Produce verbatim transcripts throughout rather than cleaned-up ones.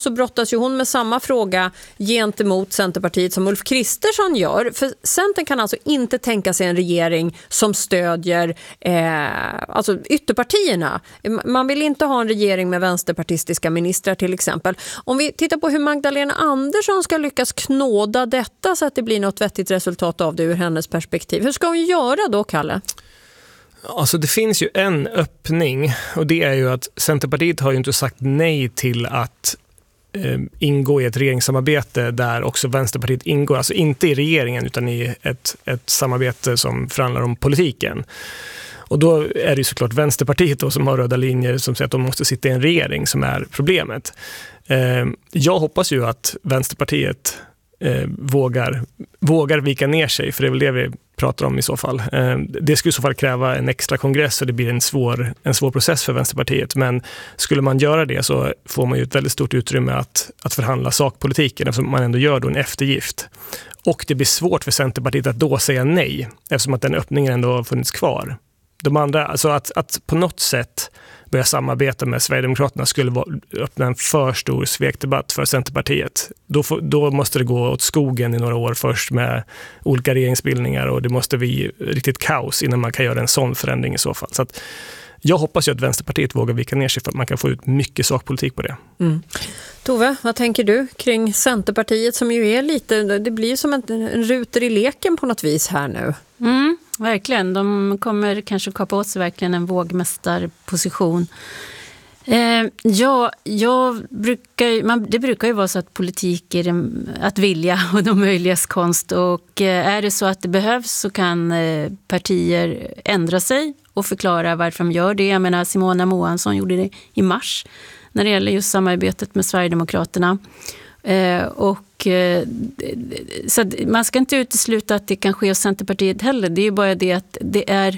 så brottas ju hon med samma fråga gentemot Centerpartiet som Ulf Kristersson gör. För Centern kan alltså inte tänka sig en regering som stödjer eh, alltså ytterpartierna. Man vill inte ha en regering med vänsterpartistiska ministrar till exempel. Om vi tittar på hur Magdalena Andersson ska lyckas knåda detta så att det blir något vettigt resultat av det ur hennes perspektiv. Hur ska hon göra då, Kalle? Alltså det finns ju en öppning, och det är ju att Centerpartiet har ju inte sagt nej till att eh, ingå i ett regeringssamarbete där också Vänsterpartiet ingår. Alltså inte i regeringen utan i ett, ett samarbete som förhandlar om politiken. Och då är det ju såklart Vänsterpartiet då, som har röda linjer som säger att de måste sitta i en regering som är problemet. Eh, jag hoppas ju att Vänsterpartiet eh, vågar, vågar vika ner sig, för det är väl det vi pratar om i så fall. Eh, det skulle i så fall kräva en extra kongress och det blir en svår, en svår process för Vänsterpartiet. Men skulle man göra det så får man ju ett väldigt stort utrymme att, att förhandla sakpolitiken, eftersom man ändå gör då en eftergift. Och det blir svårt för Centerpartiet att då säga nej, eftersom att den öppningen ändå har funnits kvar. De andra, alltså att, att på något sätt börja samarbeta med Sverigedemokraterna skulle vara, öppna en för stor svekdebatt för Centerpartiet. Då, får, då måste det gå åt skogen i några år först med olika regeringsbildningar, och det måste bli riktigt kaos innan man kan göra en sån förändring i så fall. Så att jag hoppas ju att Vänsterpartiet vågar vika ner sig för att man kan få ut mycket sakpolitik på det. Mm. Tove, vad tänker du kring Centerpartiet som ju är lite, det blir som en, en ruter i leken på något vis här nu? Mm, verkligen. De kommer kanske kapa åt sig verkligen en vågmästarposition. Eh, ja, jag brukar, man, det brukar ju vara så att politik är en, att vilja och de möjligas konst. Och eh, är det så att det behövs så kan eh, partier ändra sig och förklara varför de gör det. Jag menar, Simona Moansson gjorde det i mars när det gäller just samarbetet med Sverigedemokraterna. Eh, och eh, så att man ska inte utesluta att det kan ske hos Centerpartiet heller. Det är ju bara det att det är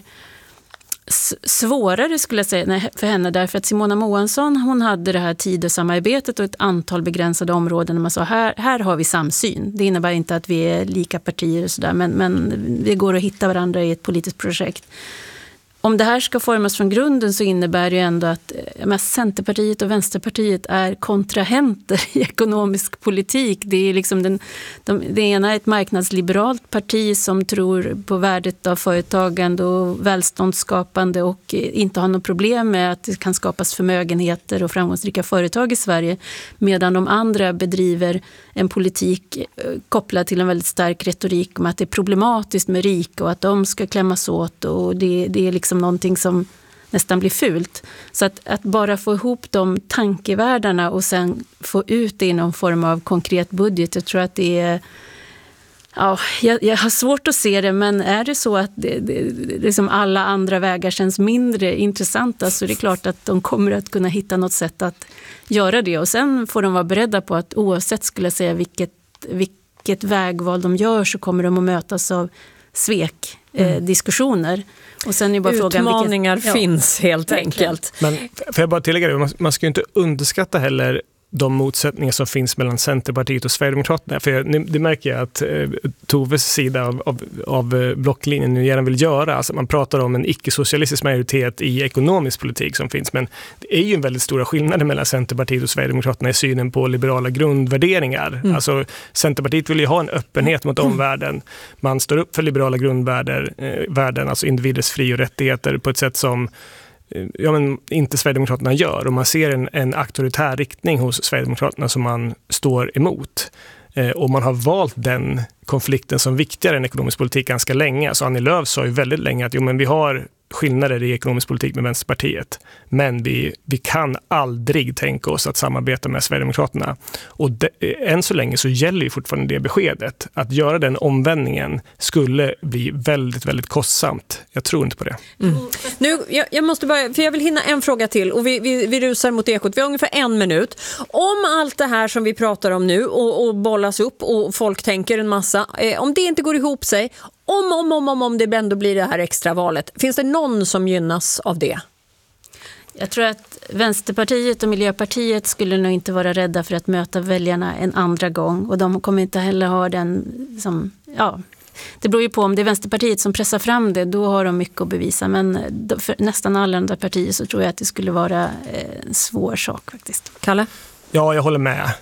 s- svårare skulle jag säga för henne, därför att Simona Moansson, hon hade det här Tidösamarbetet och ett antal begränsade områden där man sa här, här har vi samsyn. Det innebär inte att vi är lika partier och sådär, men, men det går att hitta varandra i ett politiskt projekt. Om det här ska formas från grunden så innebär det ju ändå att ja, Centerpartiet och Vänsterpartiet är kontrahenter i ekonomisk politik. Det är liksom den, de, det ena är ett marknadsliberalt parti som tror på värdet av företagande och välståndsskapande och inte har något problem med att det kan skapas förmögenheter och framgångsrika företag i Sverige, medan de andra bedriver en politik kopplad till en väldigt stark retorik om att det är problematiskt med rika och att de ska klämmas åt, och det, det är liksom någonting som nästan blir fult. Så att, att bara få ihop de tankevärldarna och sen få ut det i någon form av konkret budget, jag tror att det är, ja, jag, jag har svårt att se det, men är det så att det, det, liksom alla andra vägar känns mindre intressanta, så det är klart att de kommer att kunna hitta något sätt att göra det, och sen får de vara beredda på att oavsett skulle jag säga vilket, vilket vägval de gör så kommer de att mötas av svek, eh, mm. diskussioner. Och sen är bara utmaningar frågan, vilket, finns ja, helt verkligen. enkelt. Men får jag bara tillägga det, man, man ska ju inte underskatta heller de motsättningar som finns mellan Centerpartiet och Sverigedemokraterna. För jag, det märker jag att eh, Toves sida av, av, av blocklinjen nu gärna vill göra. Alltså man pratar om en icke-socialistisk majoritet i ekonomisk politik som finns. Men det är ju en väldigt stora skillnader mellan Centerpartiet och Sverigedemokraterna i synen på liberala grundvärderingar. Mm. Alltså Centerpartiet vill ju ha en öppenhet mot omvärlden. Man står upp för liberala grundvärden, eh, värden, alltså individers fri- och rättigheter på ett sätt som ja, men inte Sverigedemokraterna gör, och man ser en, en auktoritär riktning hos Sverigedemokraterna som man står emot. Eh, och man har valt den konflikten som viktigare än ekonomisk politik ganska länge. Alltså Annie Lööf sa ju väldigt länge att jo, men vi har skillnader i ekonomisk politik med Vänsterpartiet, men vi, vi kan aldrig tänka oss att samarbeta med Sverigedemokraterna. Och de, än så länge så gäller ju fortfarande det beskedet. Att göra den omvändningen skulle bli väldigt, väldigt kostsamt. Jag tror inte på det. Mm. Nu, jag, jag måste bara, för jag vill hinna en fråga till, och vi, vi, vi rusar mot ekot. Vi har ungefär en minut. Om allt det här som vi pratar om nu och, och bollas upp och folk tänker en massa, eh, om det inte går ihop sig, Om, om, om, om, om det ändå blir det här extra valet. Finns det någon som gynnas av det? Jag tror att Vänsterpartiet och Miljöpartiet skulle nog inte vara rädda för att möta väljarna en andra gång. Och de kommer inte heller ha den som, ja, det beror ju på om det är Vänsterpartiet som pressar fram det, då har de mycket att bevisa. Men för nästan alla andra partier så tror jag att det skulle vara en svår sak faktiskt. Kalle? Ja, jag håller med.